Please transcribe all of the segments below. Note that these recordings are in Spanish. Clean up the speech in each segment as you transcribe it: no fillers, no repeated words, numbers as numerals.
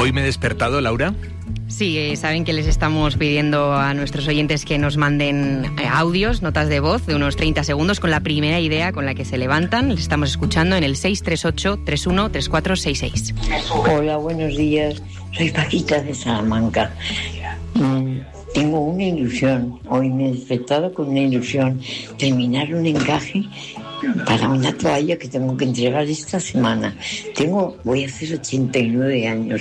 Hoy me he despertado, Laura. Sí, saben que les estamos pidiendo a nuestros oyentes que nos manden audios, notas de voz de unos 30 segundos con la primera idea con la que se levantan. Les estamos escuchando en el 638-313466. Hola, buenos días. Soy Paquita de Salamanca. Tengo una ilusión. Hoy me he despertado con una ilusión. Terminar un encaje para una toalla que tengo que entregar esta semana. Voy a hacer 89 años.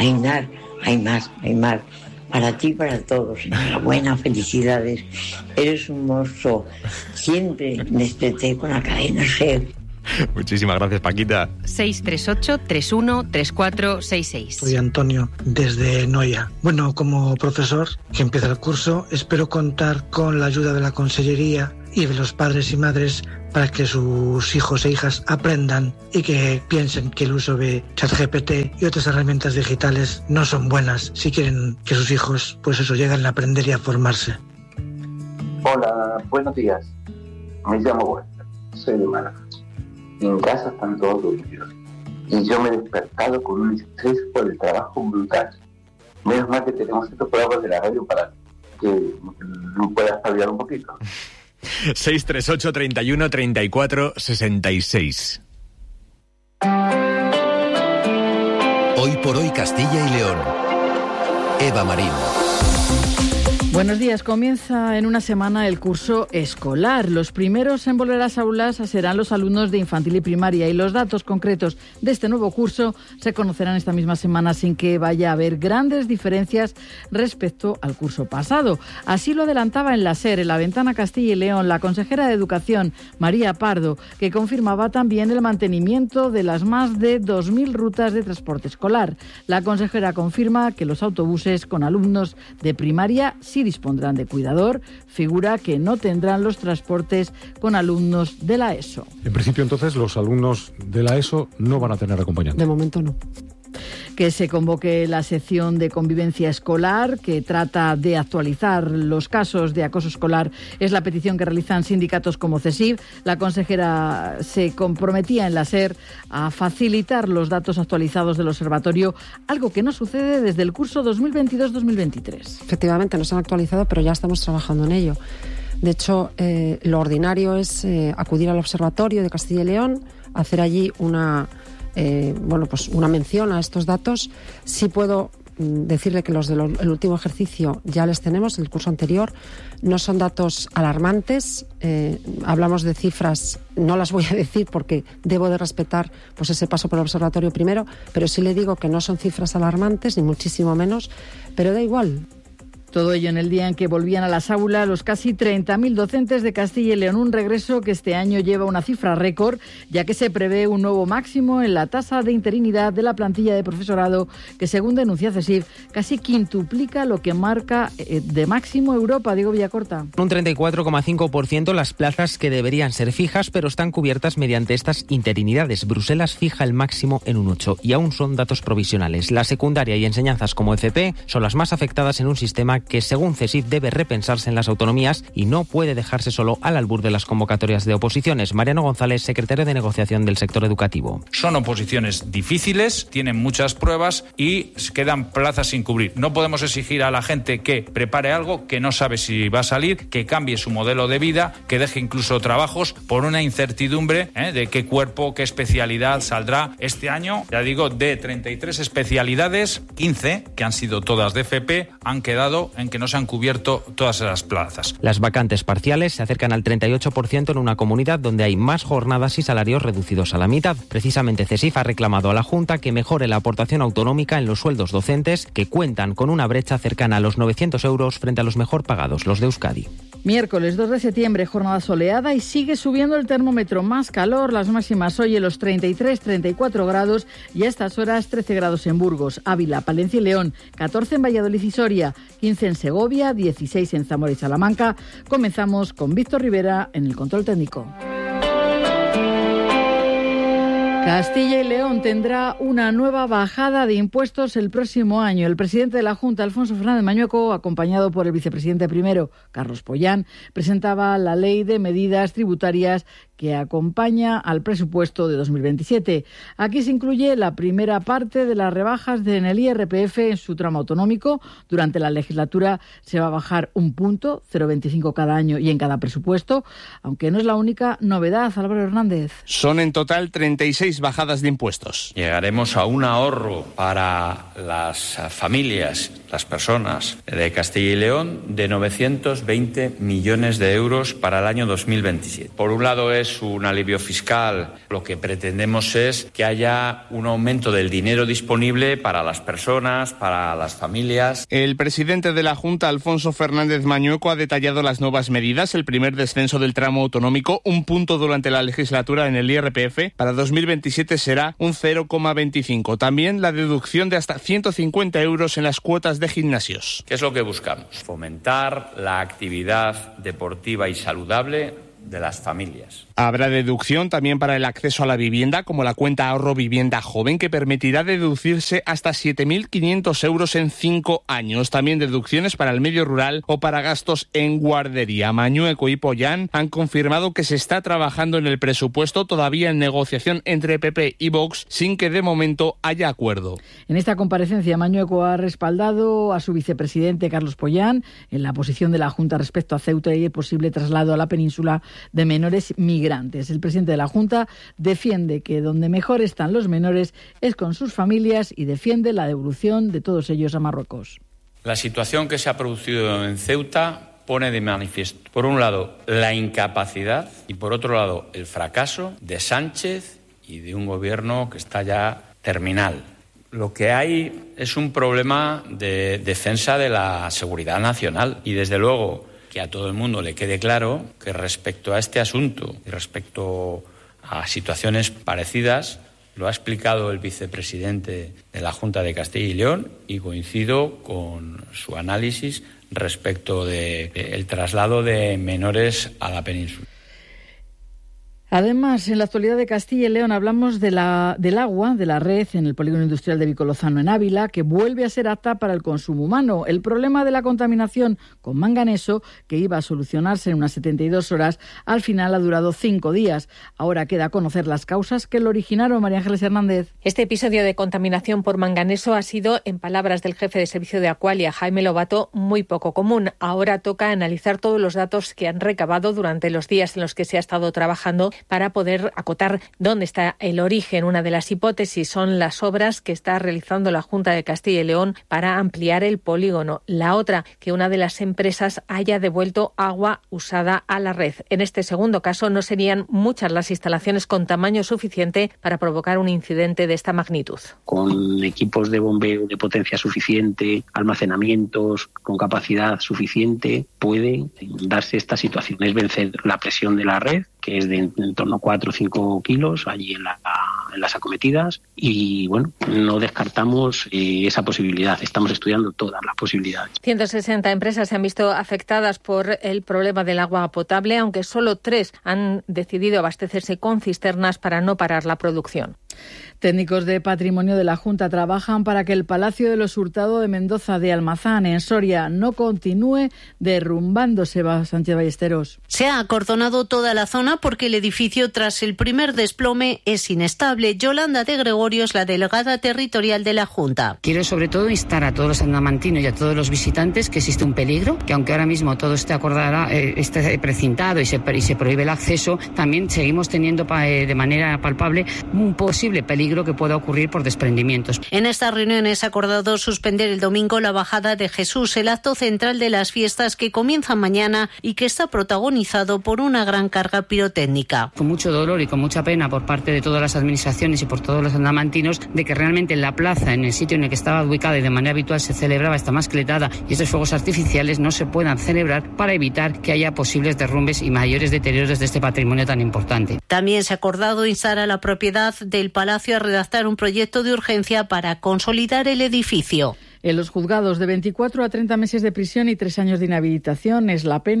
Aymar, para ti y para todos. Enhorabuena, felicidades. Eres un monstruo. Siempre desperté con la cadena SER. Muchísimas gracias, Paquita. 638-313466. Soy Antonio, desde Noia. Bueno, como profesor que empieza el curso, espero contar con la ayuda de la Consellería y de los padres y madres para que sus hijos e hijas aprendan y que piensen que el uso de ChatGPT y otras herramientas digitales no son buenas si quieren que sus hijos, lleguen a aprender y a formarse. Hola, buenos días. Me llamo Walter, soy de Málaga. En casa están todos dormidos y yo me he despertado con un estrés por el trabajo brutal. Menos mal que tenemos estos programas de la radio para que puedas espabilar un poquito. 638 31 34 66. Hoy por hoy Castilla y León. Eva Marín. Buenos días. Comienza en una semana el curso escolar. Los primeros en volver a las aulas serán los alumnos de infantil y primaria y los datos concretos de este nuevo curso se conocerán esta misma semana sin que vaya a haber grandes diferencias respecto al curso pasado. Así lo adelantaba en la SER, en la Ventana Castilla y León, la consejera de Educación, María Pardo, que confirmaba también el mantenimiento de las más de 2.000 rutas de transporte escolar. La consejera confirma que los autobuses con alumnos de primaria sí dispondrán de cuidador, figura que no tendrán los transportes con alumnos de la ESO. En principio, entonces, los alumnos de la ESO no van a tener acompañante. De momento no. Que se convoque la sección de convivencia escolar que trata de actualizar los casos de acoso escolar. Es la petición que realizan sindicatos como CESIF. La consejera se comprometía en la SER a facilitar los datos actualizados del observatorio, algo que no sucede desde el curso 2022-2023. Efectivamente, no se han actualizado, pero ya estamos trabajando en ello. De hecho, lo ordinario es acudir al observatorio de Castilla y León, hacer allí una mención a estos datos. Sí puedo decirle que los del último ejercicio ya les tenemos, el curso anterior. No son datos alarmantes. Hablamos de cifras, no las voy a decir porque debo de respetar ese paso por el observatorio primero, pero sí le digo que no son cifras alarmantes, ni muchísimo menos, pero da igual. Todo ello en el día en que volvían a las aulas los casi 30.000 docentes de Castilla y León, un regreso que este año lleva una cifra récord, ya que se prevé un nuevo máximo en la tasa de interinidad de la plantilla de profesorado, que según denuncia CESIF, casi quintuplica lo que marca de máximo Europa. Diego Villacorta. Un 34,5% las plazas que deberían ser fijas, pero están cubiertas mediante estas interinidades. Bruselas fija el máximo en un 8% y aún son datos provisionales. La secundaria y enseñanzas como FP son las más afectadas en un sistema que según CESIF debe repensarse en las autonomías y no puede dejarse solo al albur de las convocatorias de oposiciones. Mariano González, secretario de negociación del sector educativo. Son oposiciones difíciles, tienen muchas pruebas y quedan plazas sin cubrir. No podemos exigir a la gente que prepare algo que no sabe si va a salir, que cambie su modelo de vida, que deje incluso trabajos por una incertidumbre de qué cuerpo, qué especialidad saldrá. Este año, ya digo, de 33 especialidades, 15, que han sido todas de FP, han quedado en que no se han cubierto todas esas plazas. Las vacantes parciales se acercan al 38% en una comunidad donde hay más jornadas y salarios reducidos a la mitad. Precisamente CESIF ha reclamado a la Junta que mejore la aportación autonómica en los sueldos docentes, que cuentan con una brecha cercana a los 900 euros frente a los mejor pagados, los de Euskadi. Miércoles 2 de septiembre, jornada soleada y sigue subiendo el termómetro. Más calor, las máximas hoy en los 33-34 grados y a estas horas 13 grados en Burgos, Ávila, Palencia y León, 14 en Valladolid y Soria, 15 en Segovia, 16 en Zamora y Salamanca. Comenzamos con Víctor Rivera en el control técnico. Castilla y León tendrá una nueva bajada de impuestos el próximo año. El presidente de la Junta, Alfonso Fernández Mañueco, acompañado por el vicepresidente primero, Carlos Pollán, presentaba la ley de medidas tributarias que acompaña al presupuesto de 2027. Aquí se incluye la primera parte de las rebajas en el IRPF en su tramo autonómico. Durante la legislatura se va a bajar un punto, 0,25 cada año y en cada presupuesto, aunque no es la única novedad. Álvaro Hernández. Son en total 36 bajadas de impuestos. Llegaremos a un ahorro para las familias, las personas de Castilla y León de 920 millones de euros para el año 2027. Por un lado es un alivio fiscal. Lo que pretendemos es que haya un aumento del dinero disponible para las personas, para las familias. El presidente de la Junta, Alfonso Fernández Mañueco, ha detallado las nuevas medidas. El primer descenso del tramo autonómico, un punto durante la legislatura en el IRPF. Para 2027 será un 0,25. También la deducción de hasta 150 euros en las cuotas de gimnasios. ¿Qué es lo que buscamos? Fomentar la actividad deportiva y saludable de las familias. Habrá deducción también para el acceso a la vivienda, como la cuenta ahorro vivienda joven, que permitirá deducirse hasta 7.500 euros en 5 años. También deducciones para el medio rural o para gastos en guardería. Mañueco y Pollán han confirmado que se está trabajando en el presupuesto, todavía en negociación entre PP y Vox, sin que de momento haya acuerdo. En esta comparecencia, Mañueco ha respaldado a su vicepresidente Carlos Pollán en la posición de la Junta respecto a Ceuta y el posible traslado a la península de menores migrantes. El presidente de la Junta defiende que donde mejor están los menores es con sus familias y defiende la devolución de todos ellos a Marruecos. La situación que se ha producido en Ceuta pone de manifiesto, por un lado, la incapacidad y, por otro lado, el fracaso de Sánchez y de un gobierno que está ya terminal. Lo que hay es un problema de defensa de la seguridad nacional y, desde luego, que a todo el mundo le quede claro que respecto a este asunto y respecto a situaciones parecidas, lo ha explicado el vicepresidente de la Junta de Castilla y León y coincido con su análisis respecto del traslado de menores a la península. Además, en la actualidad de Castilla y León hablamos del agua, de la red en el polígono industrial de Vicolozano en Ávila, que vuelve a ser apta para el consumo humano. El problema de la contaminación con manganeso, que iba a solucionarse en unas 72 horas, al final ha durado 5 días. Ahora queda conocer las causas que lo originaron. María Ángeles Hernández. Este episodio de contaminación por manganeso ha sido, en palabras del jefe de servicio de Aqualia, Jaime Lobato, muy poco común. Ahora toca analizar todos los datos que han recabado durante los días en los que se ha estado trabajando para poder acotar dónde está el origen. Una de las hipótesis son las obras que está realizando la Junta de Castilla y León para ampliar el polígono. La otra, que una de las empresas haya devuelto agua usada a la red. En este segundo caso, no serían muchas las instalaciones con tamaño suficiente para provocar un incidente de esta magnitud. Con equipos de bombeo de potencia suficiente, almacenamientos con capacidad suficiente, puede darse esta situación. Es vencer la presión de la red, que es de en torno a 4 o 5 kilos allí en las acometidas, y bueno, no descartamos esa posibilidad. Estamos estudiando todas las posibilidades. 160 empresas se han visto afectadas por el problema del agua potable, aunque solo 3 han decidido abastecerse con cisternas para no parar la producción. Técnicos de patrimonio de la Junta trabajan para que el Palacio de los Hurtado de Mendoza de Almazán, en Soria, no continúe derrumbándose. Sánchez Ballesteros. Se ha acordonado toda la zona porque el edificio, tras el primer desplome, es inestable. Yolanda de Gregorio es la delegada territorial de la Junta. Quiero sobre todo instar a todos los andamantinos y a todos los visitantes que existe un peligro, que aunque ahora mismo todo esté esté precintado y se prohíbe el acceso, también seguimos teniendo de manera palpable un posible peligro que pueda ocurrir por desprendimientos. En esta reunión es acordado suspender el domingo la bajada de Jesús, el acto central de las fiestas que comienzan mañana y que está protagonizado por una gran carga pirotécnica. Con mucho dolor y con mucha pena por parte de todas las administraciones y por todos los andamantinos de que realmente en la plaza, en el sitio en el que estaba ubicada y de manera habitual se celebraba esta mascletada y estos fuegos artificiales no se puedan celebrar para evitar que haya posibles derrumbes y mayores deterioros de este patrimonio tan importante. También se ha acordado instar a la propiedad del Palacio a redactar un proyecto de urgencia para consolidar el edificio. En los juzgados, de 24 a 30 meses de prisión y 3 años de inhabilitación es la pena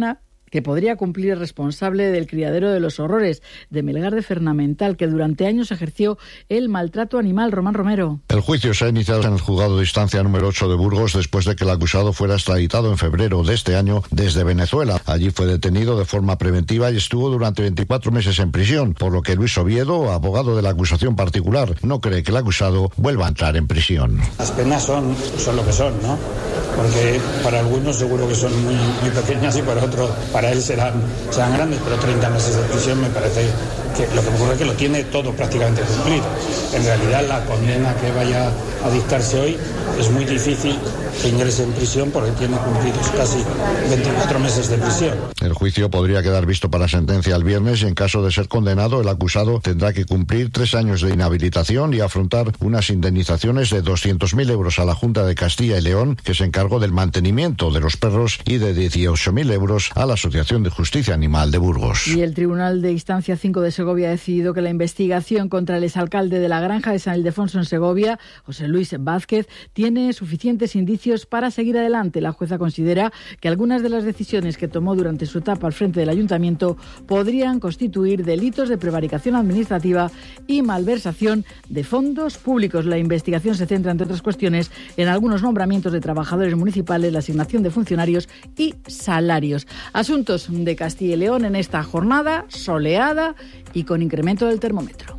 que podría cumplir responsable del criadero de los horrores de Melgar de Fernamental, que durante años ejerció el maltrato animal. Román Romero. El juicio se ha iniciado en el juzgado de instancia número 8 de Burgos después de que el acusado fuera extraditado en febrero de este año desde Venezuela. Allí fue detenido de forma preventiva y estuvo durante 24 meses en prisión, por lo que Luis Oviedo, abogado de la acusación particular, no cree que el acusado vuelva a entrar en prisión. Las penas son lo que son, ¿no? Porque para algunos seguro que son muy pequeñas y para otros, para él serán grandes, pero 30 meses de prisión me parece que lo que ocurre es que lo tiene todo prácticamente cumplido. En realidad la condena que vaya a dictarse hoy es muy difícil que ingrese en prisión porque tiene cumplidos casi 24 meses de prisión. El juicio podría quedar visto para sentencia el viernes y en caso de ser condenado el acusado tendrá que cumplir 3 años de inhabilitación y afrontar unas indemnizaciones de 200.000 euros a la Junta de Castilla y León, que se encargó del mantenimiento de los perros, y de 18.000 euros a la Asociación de Justicia Animal de Burgos. Y el Tribunal de Instancia 5 de Segovia ha decidido que la investigación contra el exalcalde de la Granja de San Ildefonso en Segovia, José Luis Vázquez, tiene suficientes indicios para seguir adelante. La jueza considera que algunas de las decisiones que tomó durante su etapa al frente del ayuntamiento podrían constituir delitos de prevaricación administrativa y malversación de fondos públicos. La investigación se centra, entre otras cuestiones, en algunos nombramientos de trabajadores municipales, la asignación de funcionarios y salarios. Asuntos de Castilla y León en esta jornada soleada y con incremento del termómetro.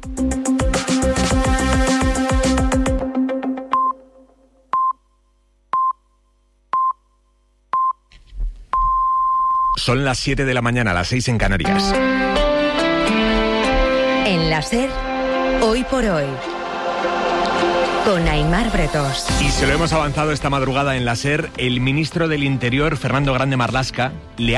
Son las 7 de la mañana, las 6 en Canarias. En la SER, hoy por hoy, con Aimar Bretos. Y se lo hemos avanzado esta madrugada en la SER, el ministro del Interior, Fernando Grande Marlaska, le